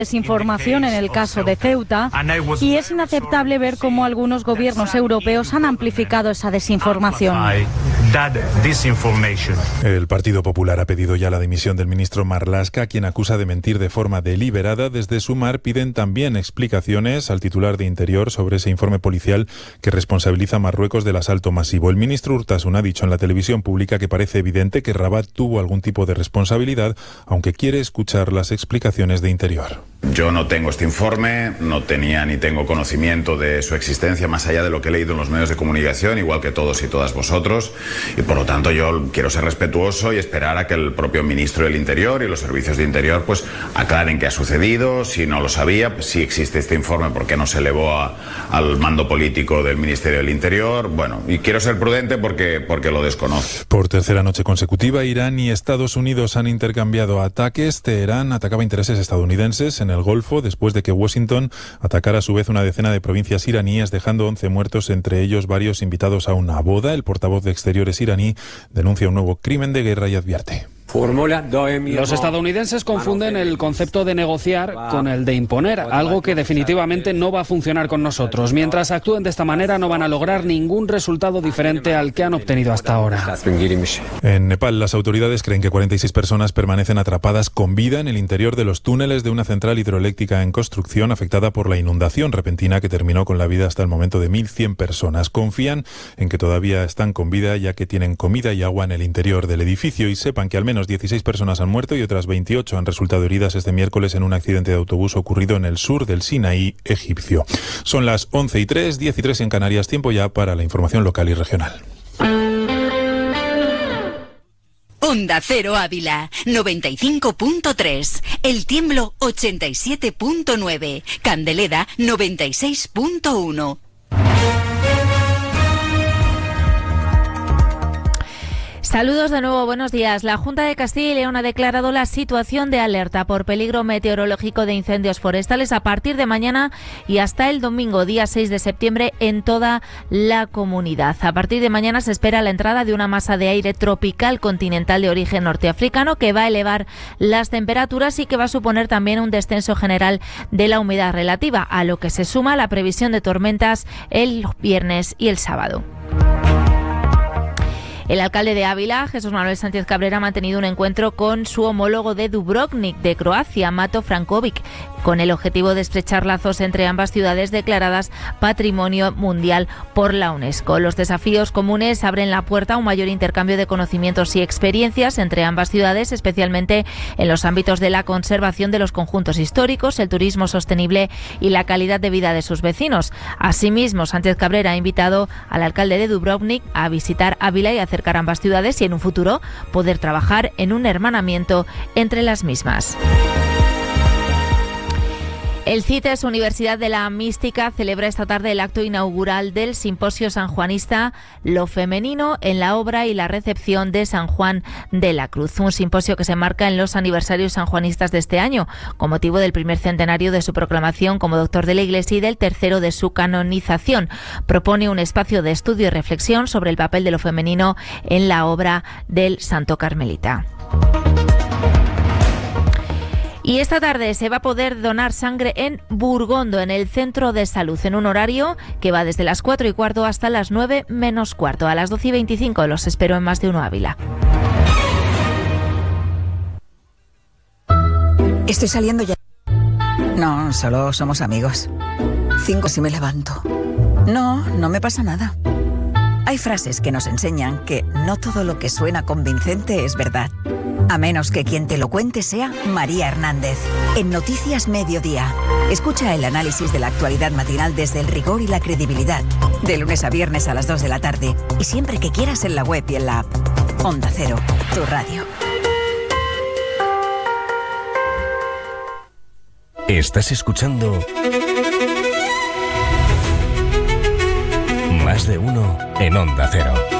desinformación en el caso de Ceuta, y es inaceptable ver cómo algunos gobiernos europeos han amplificado esa desinformación. El Partido Popular ha pedido ya la dimisión del ministro Marlaska, quien acusa de mentir de forma deliberada. Desde Sumar piden también explicaciones al titular de Interior sobre ese informe policial que responsabiliza a Marruecos del asalto masivo. El ministro Urtasun ha dicho en la televisión pública que parece evidente que Rabat tuvo algún tipo de responsabilidad, aunque quiere escuchar las explicaciones de Interior. Yo no tengo este informe, no tenía ni tengo conocimiento de su existencia más allá de lo que he leído en los medios de comunicación, igual que todos y todas vosotros, y por lo tanto yo quiero ser respetuoso y esperar a que el propio ministro del Interior y los servicios de Interior pues aclaren qué ha sucedido. Si no lo sabía, pues si existe este informe, ¿por qué no se elevó al mando político del Ministerio del Interior? Bueno, y quiero ser prudente porque lo desconozco. Por tercera noche consecutiva, Irán y Estados Unidos han intercambiado ataques. Teherán atacaba intereses estadounidenses en el Golfo después de que Washington atacara a su vez una decena de provincias iraníes, dejando 11 muertos, entre ellos varios invitados a una boda. El portavoz de Exteriores iraní denuncia un nuevo crimen de guerra y advierte: los estadounidenses confunden el concepto de negociar con el de imponer, algo que definitivamente no va a funcionar con nosotros. Mientras actúen de esta manera no van a lograr ningún resultado diferente al que han obtenido hasta ahora. En Nepal, las autoridades creen que 46 personas permanecen atrapadas con vida en el interior de los túneles de una central hidroeléctrica en construcción afectada por la inundación repentina que terminó con la vida hasta el momento de 1.100 personas. Confían en que todavía están con vida, ya que tienen comida y agua en el interior del edificio, y sepan que al menos 16 personas han muerto y otras 28 han resultado heridas este miércoles en un accidente de autobús ocurrido en el sur del Sinaí egipcio. Son las 11:03, 10:03 en Canarias. Tiempo ya para la información local y regional. Onda Cero Ávila, 95.3. El Tiemblo, 87.9. Candeleda, 96.1. Saludos de nuevo, buenos días. La Junta de Castilla y León ha declarado la situación de alerta por peligro meteorológico de incendios forestales a partir de mañana y hasta el domingo, día 6 de septiembre, en toda la comunidad. A partir de mañana se espera la entrada de una masa de aire tropical continental de origen norteafricano que va a elevar las temperaturas y que va a suponer también un descenso general de la humedad relativa, a lo que se suma la previsión de tormentas el viernes y el sábado. El alcalde de Ávila, Jesús Manuel Sánchez Cabrera, ha mantenido un encuentro con su homólogo de Dubrovnik, de Croacia, Mato Frankovic, con el objetivo de estrechar lazos entre ambas ciudades declaradas Patrimonio Mundial por la UNESCO. Los desafíos comunes abren la puerta a un mayor intercambio de conocimientos y experiencias entre ambas ciudades, especialmente en los ámbitos de la conservación de los conjuntos históricos, el turismo sostenible y la calidad de vida de sus vecinos. Asimismo, Sánchez Cabrera ha invitado al alcalde de Dubrovnik a visitar Ávila y acercar ambas ciudades y en un futuro poder trabajar en un hermanamiento entre las mismas. El CITES, Universidad de la Mística, celebra esta tarde el acto inaugural del Simposio Sanjuanista Lo Femenino en la Obra y la Recepción de San Juan de la Cruz. Un simposio que se marca en los aniversarios sanjuanistas de este año, con motivo del primer centenario de su proclamación como doctor de la Iglesia y del tercero de su canonización. Propone un espacio de estudio y reflexión sobre el papel de lo femenino en la obra del Santo Carmelita. Y esta tarde se va a poder donar sangre en Burgondo, en el centro de salud, en un horario que va desde las 4:15 hasta las 9 menos cuarto. A las 12:25 los espero en Más de Uno Ávila. Estoy saliendo ya. No, solo somos amigos. 5 si me levanto. No, no me pasa nada. Hay frases que nos enseñan que no todo lo que suena convincente es verdad. A menos que quien te lo cuente sea María Hernández. En Noticias Mediodía. Escucha el análisis de la actualidad matinal desde el rigor y la credibilidad. De lunes a viernes a las 2 de la tarde. Y siempre que quieras en la web y en la app. Onda Cero, tu radio. Estás escuchando Más de Uno en Onda Cero.